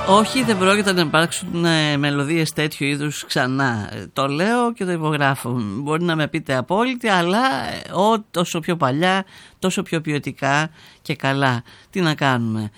Όχι, δεν πρόκειται να υπάρξουν μελωδίες τέτοιου είδους ξανά. Το λέω και το υπογράφω. Μπορεί να με πείτε απόλυτη, αλλά όσο πιο παλιά, τόσο πιο ποιοτικά και καλά. Τι να κάνουμε.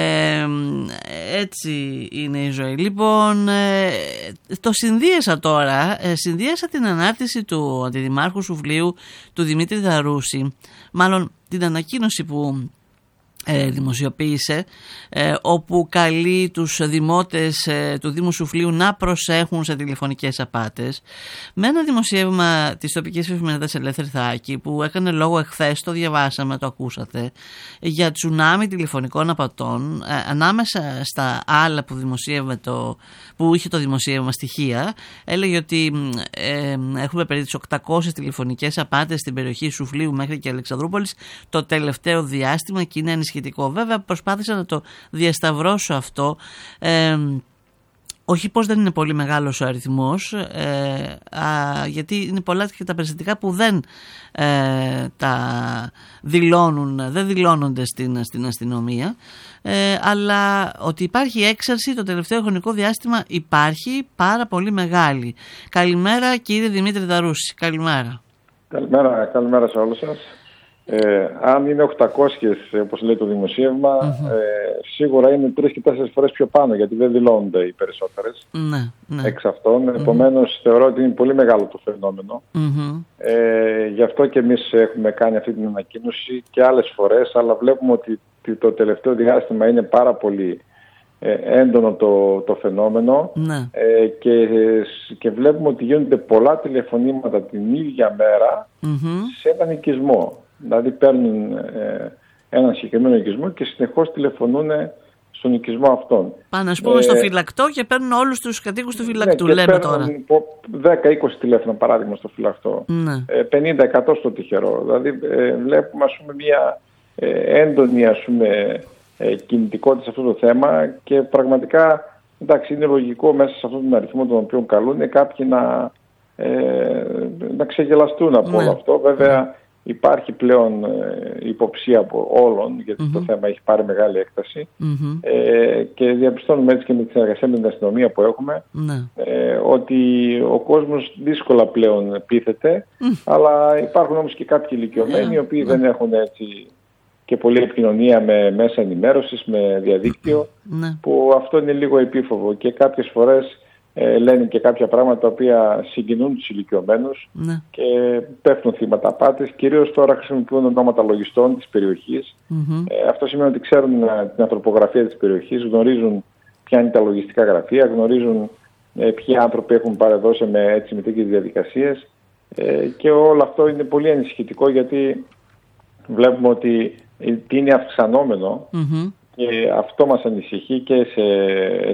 Έτσι είναι η ζωή. Λοιπόν, το συνδύασα τώρα. Συνδύασα την ανάρτηση του αντιδημάρχου Σουβλίου, του Δημήτρη Δαρούση, μάλλον την ανακοίνωση που δημοσιοποίησε, όπου καλεί τους δημότες του Δήμου Σουφλίου να προσέχουν σε τηλεφωνικές απάτες, με ένα δημοσίευμα της τοπικής εφημερίδας Ελεύθερη Θάκη που έκανε λόγο εχθές, το διαβάσαμε, το ακούσατε, για τσουνάμι τηλεφωνικών απατών. Ανάμεσα στα άλλα που είχε το δημοσίευμα στοιχεία, έλεγε ότι έχουμε περί τις 800 τηλεφωνικές απάτες στην περιοχή Σουφλίου μέχρι και Αλεξανδρούπολης το τελευταίο διάστημα, και είναι ανησυχητικό. Βέβαια, προσπάθησα να το διασταυρώσω αυτό. Όχι πως δεν είναι πολύ μεγάλος ο αριθμός, γιατί είναι πολλά και τα περιστατικά που δεν δεν δηλώνονται στην αστυνομία, αλλά ότι υπάρχει έξαρση το τελευταίο χρονικό διάστημα, υπάρχει πάρα πολύ μεγάλη. Καλημέρα κύριε Δημήτρη Δαρούση. Καλημέρα. Καλημέρα σε όλους σας. Αν είναι 800, όπως λέει το δημοσίευμα, σίγουρα είναι 3 και 4 φορές πιο πάνω, γιατί δεν δηλώνονται οι περισσότερες εξ αυτών. Επομένως, θεωρώ ότι είναι πολύ μεγάλο το φαινόμενο. Γι' αυτό και εμείς έχουμε κάνει αυτή την ανακοίνωση και άλλες φορές, αλλά βλέπουμε ότι το τελευταίο διάστημα είναι πάρα πολύ έντονο το φαινόμενο, και βλέπουμε ότι γίνονται πολλά τηλεφωνήματα την ίδια μέρα σε έναν οικισμό. Δηλαδή παίρνουν έναν συγκεκριμένο οικισμό και συνεχώς τηλεφωνούν στον οικισμό αυτόν. Πάνε, ας πούμε, στο φυλακτό και παίρνουν όλους τους κατοίκους του φυλακτού, λέμε τώρα. 10-20 τηλέφωνα, παράδειγμα, στο φυλακτό. 50-100 στο τυχερό. Δηλαδή βλέπουμε, ας πούμε, μια έντονη, ας πούμε, κινητικότητα σε αυτό το θέμα, και πραγματικά, εντάξει, είναι λογικό μέσα σε αυτόν τον αριθμό τον οποίο καλούν κάποιοι να ξεγελαστούν από όλο αυτό. Βέβαια, υπάρχει πλέον υποψία από όλων, γιατί το θέμα έχει πάρει μεγάλη έκταση, και διαπιστώνουμε έτσι και με τη συνεργασία με την αστυνομία που έχουμε, ότι ο κόσμος δύσκολα πλέον πείθεται, αλλά υπάρχουν όμως και κάποιοι ηλικιωμένοι οι οποίοι δεν έχουν έτσι και πολλή επικοινωνία με μέσα ενημέρωσης, με διαδίκτυο, που αυτό είναι λίγο επίφοβο, και κάποιες φορές λένε και κάποια πράγματα τα οποία συγκινούν τους ηλικιωμένους και πέφτουν θύματα απάτης. Κυρίως τώρα χρησιμοποιούν ονόματα λογιστών της περιοχής. Αυτό σημαίνει ότι ξέρουν την ανθρωπογραφία της περιοχής, γνωρίζουν ποια είναι τα λογιστικά γραφεία, γνωρίζουν ποιοι άνθρωποι έχουν παρεδώσει με τέτοιες διαδικασίες, και όλο αυτό είναι πολύ ανησυχητικό, γιατί βλέπουμε ότι είναι αυξανόμενο, και αυτό μας ανησυχεί και σε